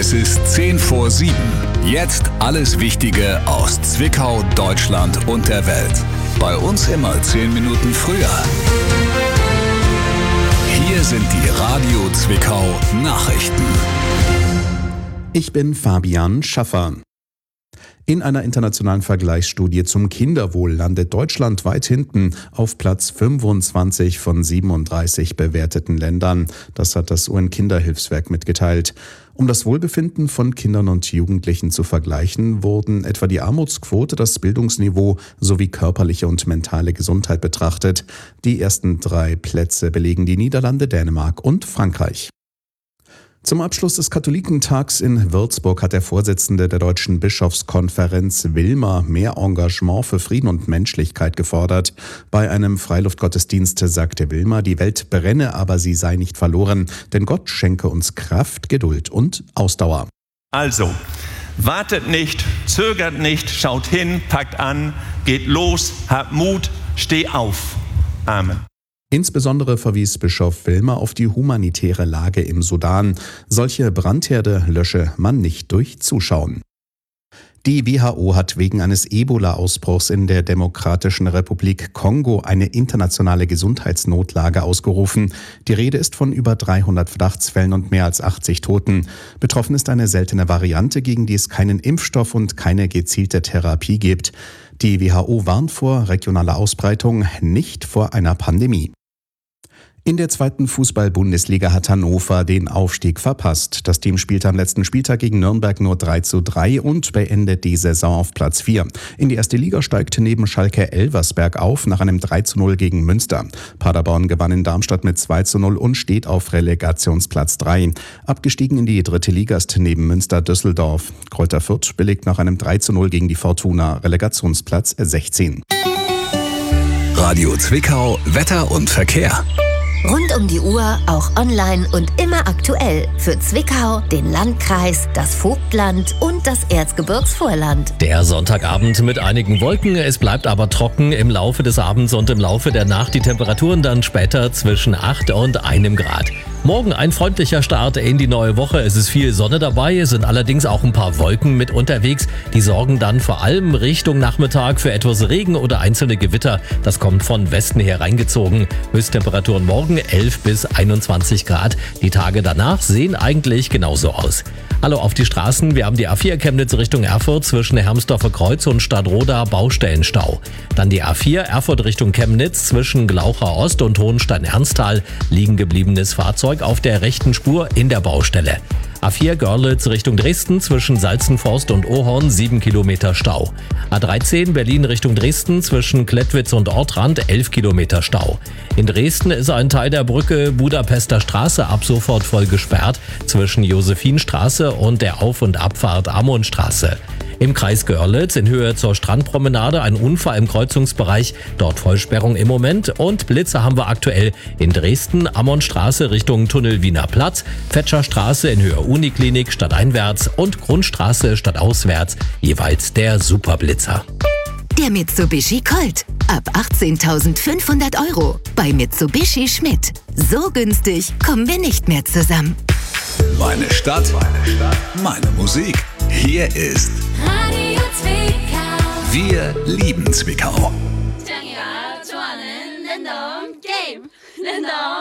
Es ist 10 vor 7. Jetzt alles Wichtige aus Zwickau, Deutschland und der Welt. Bei uns immer 10 Minuten früher. Hier sind die Radio Zwickau Nachrichten. Ich bin Fabian Schaffer. In einer internationalen Vergleichsstudie zum Kinderwohl landet Deutschland weit hinten auf Platz 25 von 37 bewerteten Ländern. Das hat das UN-Kinderhilfswerk mitgeteilt. Um das Wohlbefinden von Kindern und Jugendlichen zu vergleichen, wurden etwa die Armutsquote, das Bildungsniveau sowie körperliche und mentale Gesundheit betrachtet. Die ersten 3 Plätze belegen die Niederlande, Dänemark und Frankreich. Zum Abschluss des Katholikentags in Würzburg hat der Vorsitzende der Deutschen Bischofskonferenz Wilmer mehr Engagement für Frieden und Menschlichkeit gefordert. Bei einem Freiluftgottesdienst sagte Wilmer, die Welt brenne, aber sie sei nicht verloren, denn Gott schenke uns Kraft, Geduld und Ausdauer. Also, wartet nicht, zögert nicht, schaut hin, packt an, geht los, habt Mut, steh auf. Amen. Insbesondere verwies Bischof Wilmer auf die humanitäre Lage im Sudan. Solche Brandherde lösche man nicht durch Zuschauen. Die WHO hat wegen eines Ebola-Ausbruchs in der Demokratischen Republik Kongo eine internationale Gesundheitsnotlage ausgerufen. Die Rede ist von über 300 Verdachtsfällen und mehr als 80 Toten. Betroffen ist eine seltene Variante, gegen die es keinen Impfstoff und keine gezielte Therapie gibt. Die WHO warnt vor regionaler Ausbreitung, nicht vor einer Pandemie. In der 2. Fußball-Bundesliga hat Hannover den Aufstieg verpasst. Das Team spielte am letzten Spieltag gegen Nürnberg nur 3:3 und beendet die Saison auf Platz 4. In die 1. Liga steigt neben Schalke Elversberg auf nach einem 3:0 gegen Münster. Paderborn gewann in Darmstadt mit 2:0 und steht auf Relegationsplatz 3. Abgestiegen in die 3. Liga ist neben Münster Düsseldorf. Greuther Fürth belegt nach einem 3:0 gegen die Fortuna Relegationsplatz 16. Radio Zwickau, Wetter und Verkehr. Rund um die Uhr, auch online und immer aktuell. Für Zwickau, den Landkreis, das Vogtland und das Erzgebirgsvorland. Der Sonntagabend mit einigen Wolken. Es bleibt aber trocken im Laufe des Abends und im Laufe der Nacht. Die Temperaturen dann später zwischen 8 und 1 Grad. Morgen ein freundlicher Start in die neue Woche. Es ist viel Sonne dabei, es sind allerdings auch ein paar Wolken mit unterwegs. Die sorgen dann vor allem Richtung Nachmittag für etwas Regen oder einzelne Gewitter. Das kommt von Westen her reingezogen. Höchsttemperaturen morgen 11 bis 21 Grad. Die Tage danach sehen eigentlich genauso aus. Hallo auf die Straßen. Wir haben die A4 Chemnitz Richtung Erfurt zwischen Hermsdorfer Kreuz und Stadtroda Baustellenstau. Dann die A4 Erfurt Richtung Chemnitz zwischen Glaucha Ost und Hohenstein-Ernsthal. Liegen gebliebenes Fahrzeug auf der rechten Spur in der Baustelle. A4 Görlitz Richtung Dresden zwischen Salzenforst und Ohorn 7 Kilometer Stau. A13 Berlin Richtung Dresden zwischen Klettwitz und Ortrand 11 Kilometer Stau. In Dresden ist ein Teil der Brücke Budapester Straße ab sofort voll gesperrt zwischen Josephinstraße und der Auf- und Abfahrt Amonstraße. Im Kreis Görlitz in Höhe zur Strandpromenade ein Unfall im Kreuzungsbereich, dort Vollsperrung im Moment und Blitze haben wir aktuell in Dresden, Ammonstraße Richtung Tunnel Wiener Platz, Fetscherstraße in Höhe Uniklinik stadteinwärts und Grundstraße stadtauswärts, jeweils der Superblitzer. Der Mitsubishi Colt. Ab 18.500 € bei Mitsubishi Schmidt. So günstig kommen wir nicht mehr zusammen. Meine Stadt, meine Musik. Hier ist Radio Zwickau. Wir lieben Zwickau. 좋아하는 랜덤 게임. 랜덤